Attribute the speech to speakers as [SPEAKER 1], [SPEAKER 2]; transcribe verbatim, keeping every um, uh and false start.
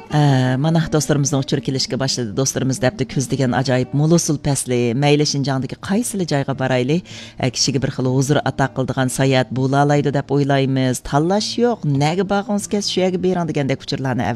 [SPEAKER 1] Ee, mana do'stlarimizning uchur kelishga boshladi. Do'stlarimiz debdi ko'zlagan ajoyib Mulusul fasli mayli Shinjongdagi qaysi joyga borayli, kishiga bir xil huzur ato qiladigan sayohat bo'la oladi deb o'ylaymiz. Tanlash yo'q, nega borgansiz shu yerga bering degandek uchurlarni